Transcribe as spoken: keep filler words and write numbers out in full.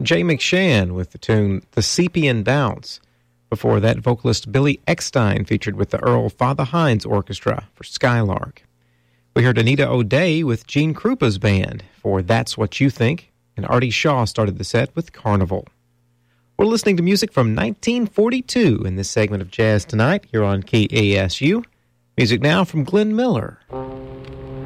Jay McShann with the tune The Sepian Bounce. Before that, vocalist Billy Eckstein featured with the Earl Father Hines Orchestra for Skylark. We heard Anita O'Day with Gene Krupa's band for That's What You Think, and Artie Shaw started the set with Carnival. We're listening to music from nineteen forty-two in this segment of Jazz Tonight here on K A S U. Music now from Glenn Miller.